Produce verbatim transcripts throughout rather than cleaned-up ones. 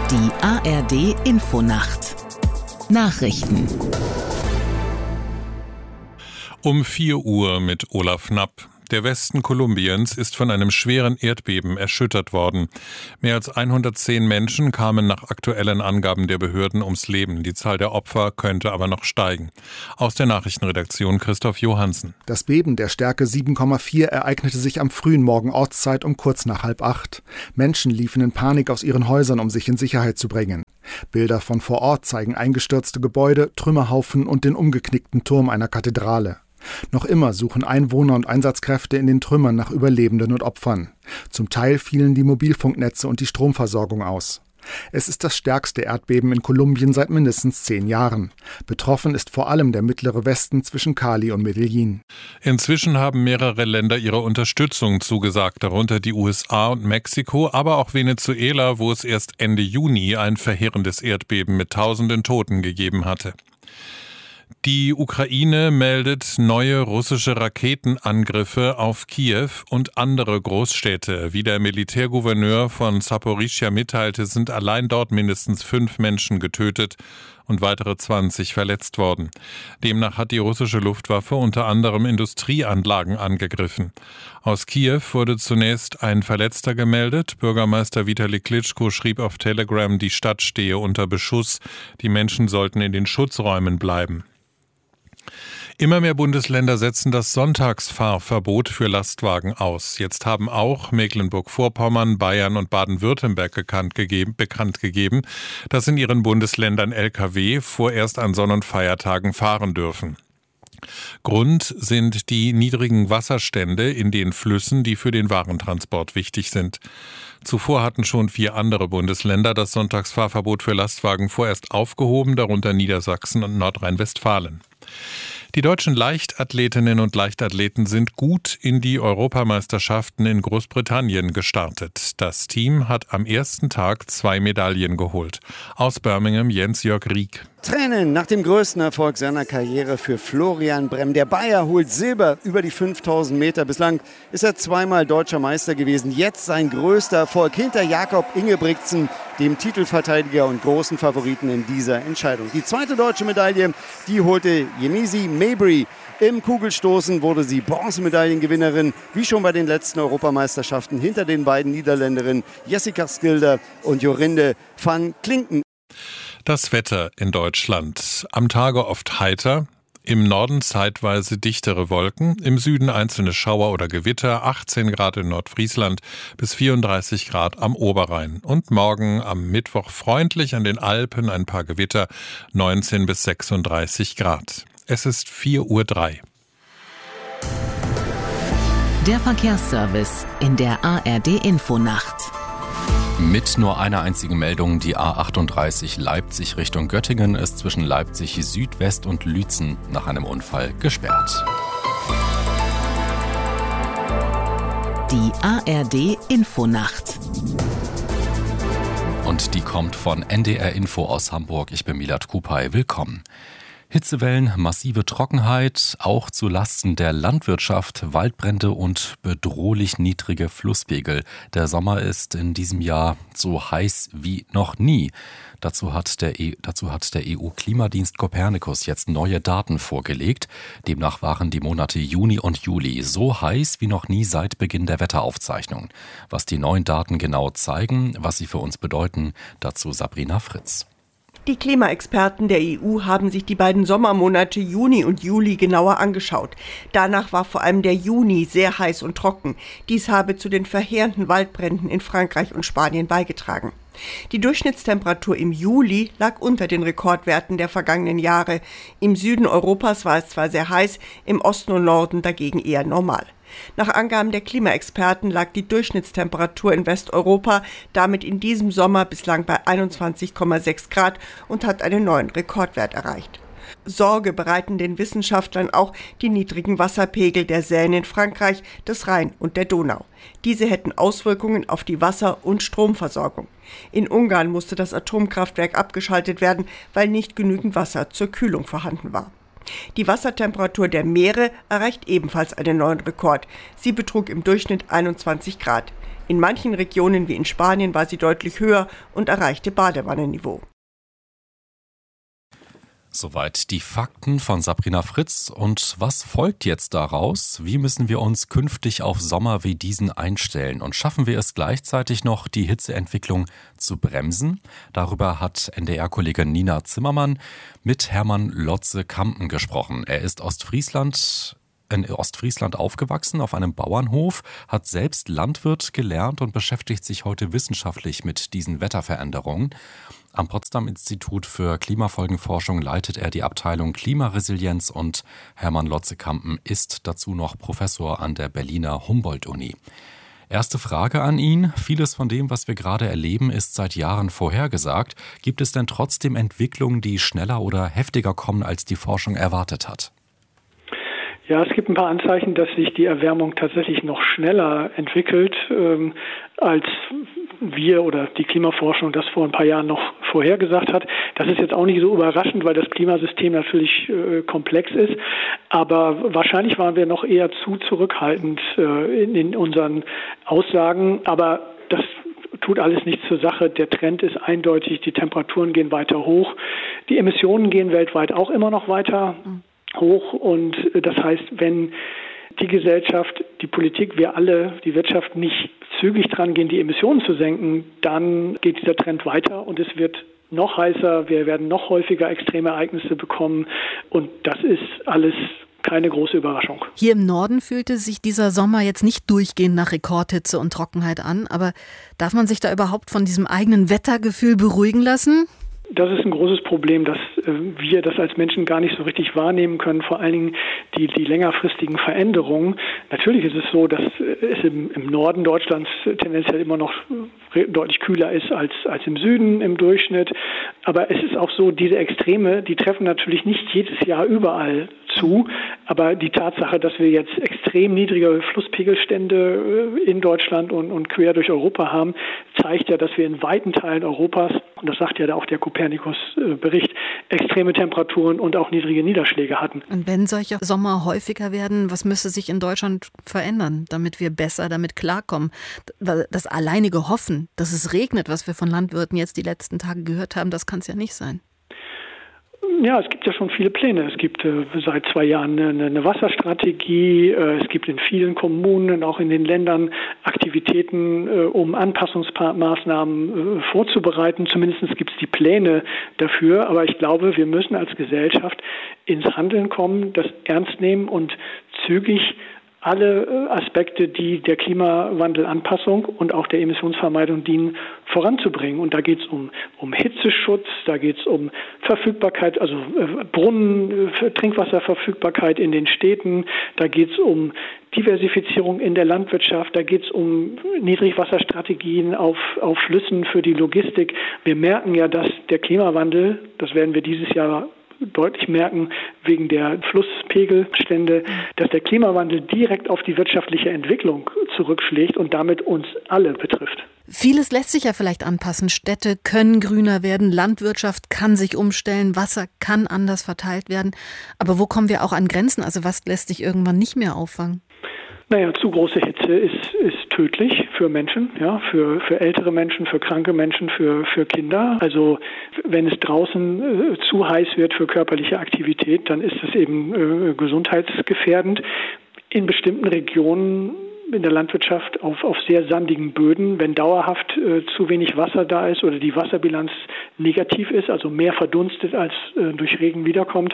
Die A R D-Infonacht Nachrichten Um vier Uhr mit Olaf Knapp. Der Westen Kolumbiens ist von einem schweren Erdbeben erschüttert worden. Mehr als hundertzehn Menschen kamen nach aktuellen Angaben der Behörden ums Leben. Die Zahl der Opfer könnte aber noch steigen. Aus der Nachrichtenredaktion Christoph Johansen. Das Beben der Stärke sieben Komma vier ereignete sich am frühen Morgen Ortszeit um kurz nach halb acht. Menschen liefen in Panik aus ihren Häusern, um sich in Sicherheit zu bringen. Bilder von vor Ort zeigen eingestürzte Gebäude, Trümmerhaufen und den umgeknickten Turm einer Kathedrale. Noch immer suchen Einwohner und Einsatzkräfte in den Trümmern nach Überlebenden und Opfern. Zum Teil fielen die Mobilfunknetze und die Stromversorgung aus. Es ist das stärkste Erdbeben in Kolumbien seit mindestens zehn Jahren. Betroffen ist vor allem der mittlere Westen zwischen Cali und Medellin. Inzwischen haben mehrere Länder ihre Unterstützung zugesagt, darunter die U S A und Mexiko, aber auch Venezuela, wo es erst Ende Juni ein verheerendes Erdbeben mit tausenden Toten gegeben hatte. Die Ukraine meldet neue russische Raketenangriffe auf Kiew und andere Großstädte. Wie der Militärgouverneur von Saporischschja mitteilte, sind allein dort mindestens fünf Menschen getötet und weitere zwanzig verletzt worden. Demnach hat die russische Luftwaffe unter anderem Industrieanlagen angegriffen. Aus Kiew wurde zunächst ein Verletzter gemeldet. Bürgermeister Vitali Klitschko schrieb auf Telegram, die Stadt stehe unter Beschuss. Die Menschen sollten in den Schutzräumen bleiben. Immer mehr Bundesländer setzen das Sonntagsfahrverbot für Lastwagen aus. Jetzt haben auch Mecklenburg-Vorpommern, Bayern und Baden-Württemberg bekannt gegeben, bekannt gegeben, dass in ihren Bundesländern L K W vorerst an Sonn- und Feiertagen fahren dürfen. Grund sind die niedrigen Wasserstände in den Flüssen, die für den Warentransport wichtig sind. Zuvor hatten schon vier andere Bundesländer das Sonntagsfahrverbot für Lastwagen vorerst aufgehoben, darunter Niedersachsen und Nordrhein-Westfalen. Die deutschen Leichtathletinnen und Leichtathleten sind gut in die Europameisterschaften in Großbritannien gestartet. Das Team hat am ersten Tag zwei Medaillen geholt. Aus Birmingham Jens-Jörg Rieck. Tränen nach dem größten Erfolg seiner Karriere für Florian Bremm. Der Bayer holt Silber über die fünftausend Meter. Bislang ist er zweimal deutscher Meister gewesen. Jetzt sein größter Erfolg hinter Jakob Ingebrigtsen, dem Titelverteidiger und großen Favoriten in dieser Entscheidung. Die zweite deutsche Medaille, die holte Yemisi Mabry. Im Kugelstoßen wurde sie Bronzemedaillengewinnerin, wie schon bei den letzten Europameisterschaften, hinter den beiden Niederländerinnen Jessica Skilder und Jorinde van Klinken. Das Wetter in Deutschland. Am Tage oft heiter, im Norden zeitweise dichtere Wolken, im Süden einzelne Schauer oder Gewitter, achtzehn Grad in Nordfriesland bis vierunddreißig Grad am Oberrhein. Und morgen am Mittwoch freundlich an den Alpen ein paar Gewitter, neunzehn bis sechsunddreißig Grad. Es ist vier Uhr drei. Der Verkehrsservice in der A R D-Infonacht. Mit nur einer einzigen Meldung, die A achtunddreißig Leipzig Richtung Göttingen ist zwischen Leipzig Südwest und Lützen nach einem Unfall gesperrt. Die A R D-Infonacht. Und die kommt von N D R Info aus Hamburg. Ich bin Milad Kupay. Willkommen. Hitzewellen, massive Trockenheit, auch zu Lasten der Landwirtschaft, Waldbrände und bedrohlich niedrige Flusspegel. Der Sommer ist in diesem Jahr so heiß wie noch nie. Dazu hat der, e- dazu hat der E U-Klimadienst Copernicus jetzt neue Daten vorgelegt. Demnach waren die Monate Juni und Juli so heiß wie noch nie seit Beginn der Wetteraufzeichnung. Was die neuen Daten genau zeigen, was sie für uns bedeuten, dazu Sabrina Fritz. Die Klimaexperten der E U haben sich die beiden Sommermonate Juni und Juli genauer angeschaut. Danach war vor allem der Juni sehr heiß und trocken. Dies habe zu den verheerenden Waldbränden in Frankreich und Spanien beigetragen. Die Durchschnittstemperatur im Juli lag unter den Rekordwerten der vergangenen Jahre. Im Süden Europas war es zwar sehr heiß, im Osten und Norden dagegen eher normal. Nach Angaben der Klimaexperten lag die Durchschnittstemperatur in Westeuropa damit in diesem Sommer bislang bei einundzwanzig Komma sechs Grad und hat einen neuen Rekordwert erreicht. Sorge bereiten den Wissenschaftlern auch die niedrigen Wasserpegel der Seine in Frankreich, des Rhein und der Donau. Diese hätten Auswirkungen auf die Wasser- und Stromversorgung. In Ungarn musste das Atomkraftwerk abgeschaltet werden, weil nicht genügend Wasser zur Kühlung vorhanden war. Die Wassertemperatur der Meere erreicht ebenfalls einen neuen Rekord. Sie betrug im Durchschnitt einundzwanzig Grad. In manchen Regionen wie in Spanien war sie deutlich höher und erreichte Badewannenniveau. Soweit die Fakten von Sabrina Fritz. Und was folgt jetzt daraus? Wie müssen wir uns künftig auf Sommer wie diesen einstellen? Und schaffen wir es gleichzeitig noch, die Hitzeentwicklung zu bremsen? Darüber hat N D R-Kollegin Nina Zimmermann mit Hermann Lotze-Kampen gesprochen. Er ist Ostfriesland in Ostfriesland aufgewachsen, auf einem Bauernhof, hat selbst Landwirt gelernt und beschäftigt sich heute wissenschaftlich mit diesen Wetterveränderungen. Am Potsdam-Institut für Klimafolgenforschung leitet er die Abteilung Klimaresilienz und Hermann Lotze-Kampen ist dazu noch Professor an der Berliner Humboldt-Uni. Erste Frage an ihn. Vieles von dem, was wir gerade erleben, ist seit Jahren vorhergesagt. Gibt es denn trotzdem Entwicklungen, die schneller oder heftiger kommen, als die Forschung erwartet hat? Ja, es gibt ein paar Anzeichen, dass sich die Erwärmung tatsächlich noch schneller entwickelt, ähm, als wir oder die Klimaforschung das vor ein paar Jahren noch vorhergesagt hat. Das ist jetzt auch nicht so überraschend, weil das Klimasystem natürlich äh, komplex ist. Aber wahrscheinlich waren wir noch eher zu zurückhaltend äh, in, in unseren Aussagen. Aber das tut alles nichts zur Sache. Der Trend ist eindeutig. Die Temperaturen gehen weiter hoch. Die Emissionen gehen weltweit auch immer noch weiter hoch. Und das heißt, wenn die Gesellschaft, die Politik, wir alle, die Wirtschaft nicht zügig dran gehen, die Emissionen zu senken, dann geht dieser Trend weiter und es wird noch heißer, wir werden noch häufiger extreme Ereignisse bekommen und das ist alles keine große Überraschung. Hier im Norden fühlte sich dieser Sommer jetzt nicht durchgehend nach Rekordhitze und Trockenheit an, aber darf man sich da überhaupt von diesem eigenen Wettergefühl beruhigen lassen? Das ist ein großes Problem, dass äh, wir das als Menschen gar nicht so richtig wahrnehmen können, vor allen Dingen die, die längerfristigen Veränderungen. Natürlich ist es so, dass es im, im Norden Deutschlands tendenziell immer noch deutlich kühler ist als, als im Süden im Durchschnitt. Aber es ist auch so, diese Extreme, die treffen natürlich nicht jedes Jahr überall zu. Aber die Tatsache, dass wir jetzt extrem niedrige Flusspegelstände in Deutschland und, und quer durch Europa haben, zeigt ja, dass wir in weiten Teilen Europas, und das sagt ja auch der Kopernikus-Bericht, extreme Temperaturen und auch niedrige Niederschläge hatten. Und wenn solche Sommer häufiger werden, was müsste sich in Deutschland verändern, damit wir besser damit klarkommen? Das alleinige Hoffen, dass es regnet, was wir von Landwirten jetzt die letzten Tage gehört haben, das kann es ja nicht sein. Ja, es gibt ja schon viele Pläne. Es gibt äh, seit zwei Jahren eine, eine Wasserstrategie. Äh, es gibt in vielen Kommunen, auch in den Ländern, Aktivitäten, äh, um Anpassungsmaßnahmen äh, vorzubereiten. Zumindest gibt es die Pläne dafür. Aber ich glaube, wir müssen als Gesellschaft ins Handeln kommen, das ernst nehmen und zügig alle Aspekte, die der Klimawandelanpassung und auch der Emissionsvermeidung dienen, voranzubringen. Und da geht es um, um Hitzeschutz, da geht es um Verfügbarkeit, also äh, Brunnen, äh, Trinkwasserverfügbarkeit in den Städten, da geht es um Diversifizierung in der Landwirtschaft, da geht es um Niedrigwasserstrategien auf, auf Flüssen für die Logistik. Wir merken ja, dass der Klimawandel, das werden wir dieses Jahr deutlich merken, wegen der Flusspegelstände, dass der Klimawandel direkt auf die wirtschaftliche Entwicklung zurückschlägt und damit uns alle betrifft. Vieles lässt sich ja vielleicht anpassen. Städte können grüner werden, Landwirtschaft kann sich umstellen, Wasser kann anders verteilt werden. Aber wo kommen wir auch an Grenzen? Also was lässt sich irgendwann nicht mehr auffangen? Naja, zu große Hitze ist, ist tödlich für Menschen, ja, für, für ältere Menschen, für kranke Menschen, für, für Kinder. Also wenn es draußen äh, zu heiß wird für körperliche Aktivität, dann ist es eben äh, gesundheitsgefährdend. In bestimmten Regionen in der Landwirtschaft auf, auf sehr sandigen Böden, wenn dauerhaft äh, zu wenig Wasser da ist oder die Wasserbilanz negativ ist, also mehr verdunstet als äh, durch Regen wiederkommt,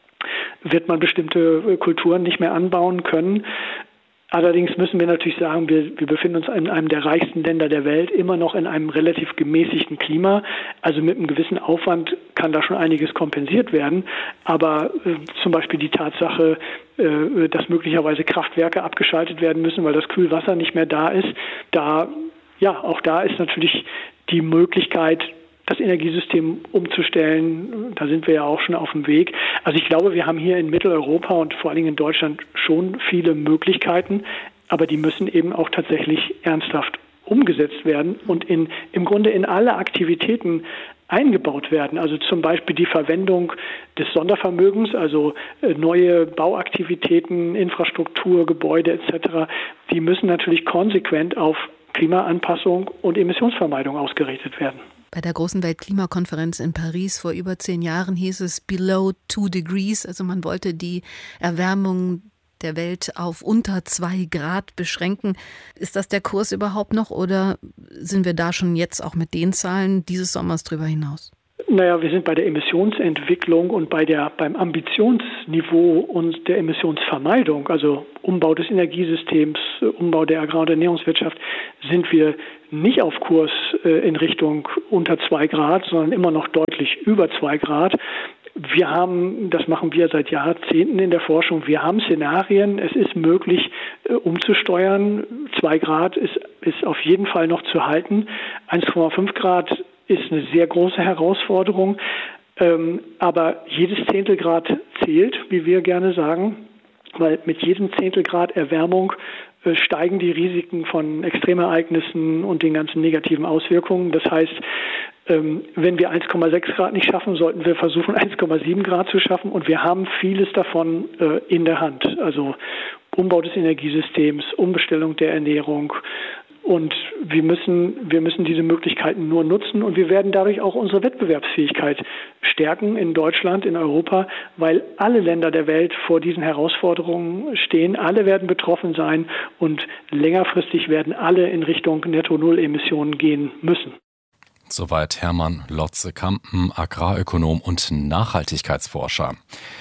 wird man bestimmte äh, Kulturen nicht mehr anbauen können. Allerdings müssen wir natürlich sagen, wir, wir befinden uns in einem der reichsten Länder der Welt, immer noch in einem relativ gemäßigten Klima. Also mit einem gewissen Aufwand kann da schon einiges kompensiert werden. Aber äh, zum Beispiel die Tatsache, äh, dass möglicherweise Kraftwerke abgeschaltet werden müssen, weil das Kühlwasser nicht mehr da ist, da, ja, auch da ist natürlich die Möglichkeit, das Energiesystem umzustellen. Da sind wir ja auch schon auf dem Weg. Also ich glaube, wir haben hier in Mitteleuropa und vor allen Dingen in Deutschland schon viele Möglichkeiten, aber die müssen eben auch tatsächlich ernsthaft umgesetzt werden und in, im Grunde in alle Aktivitäten eingebaut werden. Also zum Beispiel die Verwendung des Sondervermögens, also neue Bauaktivitäten, Infrastruktur, Gebäude et cetera, die müssen natürlich konsequent auf Klimaanpassung und Emissionsvermeidung ausgerichtet werden. Bei der großen Weltklimakonferenz in Paris vor über zehn Jahren hieß es below two degrees, also man wollte die Erwärmung der Welt auf unter zwei Grad beschränken. Ist das der Kurs überhaupt noch oder sind wir da schon jetzt auch mit den Zahlen dieses Sommers drüber hinaus? Naja, wir sind bei der Emissionsentwicklung und bei der, beim Ambitionsniveau und der Emissionsvermeidung, also Umbau des Energiesystems, Umbau der Agrar- und Ernährungswirtschaft, sind wir nicht auf Kurs äh, in Richtung unter zwei Grad, sondern immer noch deutlich über zwei Grad. Wir haben, das machen wir seit Jahrzehnten in der Forschung, wir haben Szenarien, es ist möglich äh, umzusteuern. Zwei Grad ist, ist auf jeden Fall noch zu halten. eins Komma fünf Grad ist eine sehr große Herausforderung, ähm, aber jedes Zehntelgrad zählt, wie wir gerne sagen, weil mit jedem Zehntelgrad Erwärmung äh, steigen die Risiken von Extremereignissen und den ganzen negativen Auswirkungen. Das heißt, ähm, wenn wir eins Komma sechs Grad nicht schaffen, sollten wir versuchen, eins Komma sieben Grad zu schaffen und wir haben vieles davon äh, in der Hand. Also Umbau des Energiesystems, Umbestellung der Ernährung. Und wir müssen, wir müssen diese Möglichkeiten nur nutzen und wir werden dadurch auch unsere Wettbewerbsfähigkeit stärken in Deutschland, in Europa, weil alle Länder der Welt vor diesen Herausforderungen stehen. Alle werden betroffen sein und längerfristig werden alle in Richtung Netto-Null-Emissionen gehen müssen. Soweit Hermann Lotze-Kampen, Agrarökonom und Nachhaltigkeitsforscher.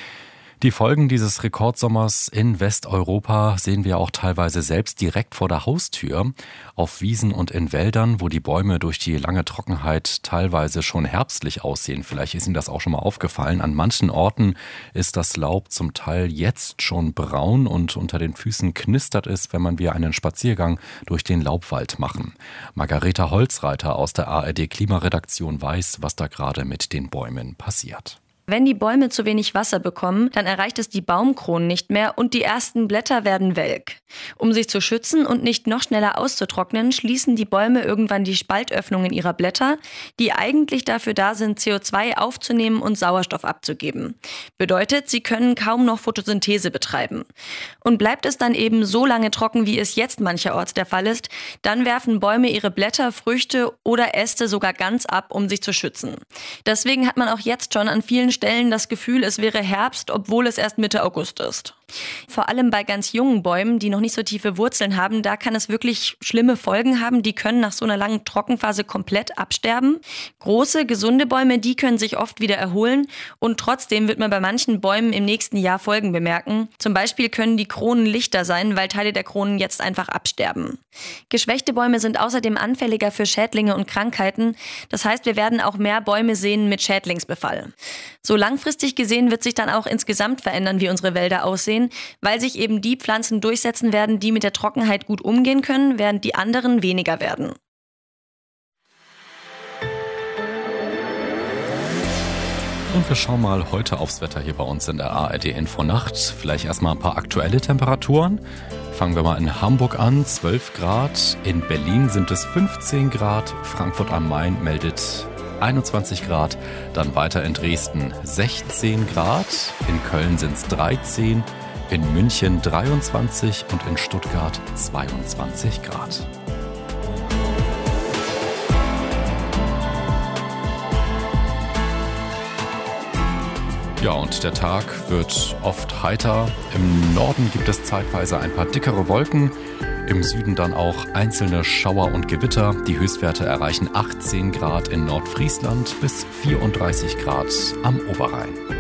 Die Folgen dieses Rekordsommers in Westeuropa sehen wir auch teilweise selbst direkt vor der Haustür, auf Wiesen und in Wäldern, wo die Bäume durch die lange Trockenheit teilweise schon herbstlich aussehen. Vielleicht ist Ihnen das auch schon mal aufgefallen. An manchen Orten ist das Laub zum Teil jetzt schon braun und unter den Füßen knistert es, wenn man wie einen Spaziergang durch den Laubwald machen. Margareta Holzreiter aus der A R D Klimaredaktion weiß, was da gerade mit den Bäumen passiert. Wenn die Bäume zu wenig Wasser bekommen, dann erreicht es die Baumkronen nicht mehr und die ersten Blätter werden welk. Um sich zu schützen und nicht noch schneller auszutrocknen, schließen die Bäume irgendwann die Spaltöffnungen ihrer Blätter, die eigentlich dafür da sind, C O zwei aufzunehmen und Sauerstoff abzugeben. Bedeutet, sie können kaum noch Photosynthese betreiben. Und bleibt es dann eben so lange trocken, wie es jetzt mancherorts der Fall ist, dann werfen Bäume ihre Blätter, Früchte oder Äste sogar ganz ab, um sich zu schützen. Deswegen hat man auch jetzt schon an vielen Stellen das Gefühl, es wäre Herbst, obwohl es erst Mitte August ist. Vor allem bei ganz jungen Bäumen, die noch nicht so tiefe Wurzeln haben, da kann es wirklich schlimme Folgen haben. Die können nach so einer langen Trockenphase komplett absterben. Große, gesunde Bäume, die können sich oft wieder erholen und trotzdem wird man bei manchen Bäumen im nächsten Jahr Folgen bemerken. Zum Beispiel können die Kronen lichter sein, weil Teile der Kronen jetzt einfach absterben. Geschwächte Bäume sind außerdem anfälliger für Schädlinge und Krankheiten. Das heißt, wir werden auch mehr Bäume sehen mit Schädlingsbefall. So langfristig gesehen wird sich dann auch insgesamt verändern, wie unsere Wälder aussehen, weil sich eben die Pflanzen durchsetzen werden, die mit der Trockenheit gut umgehen können, während die anderen weniger werden. Und wir schauen mal heute aufs Wetter hier bei uns in der A R D Infonacht. Vielleicht erstmal ein paar aktuelle Temperaturen. Fangen wir mal in Hamburg an, zwölf Grad. In Berlin sind es fünfzehn Grad. Frankfurt am Main meldet einundzwanzig Grad. Dann weiter in Dresden sechzehn Grad. In Köln sind es dreizehn. In München dreiundzwanzig und in Stuttgart zweiundzwanzig Grad. Ja, und der Tag wird oft heiter. Im Norden gibt es zeitweise ein paar dickere Wolken. Im Süden dann auch einzelne Schauer und Gewitter. Die Höchstwerte erreichen achtzehn Grad in Nordfriesland bis vierunddreißig Grad am Oberrhein.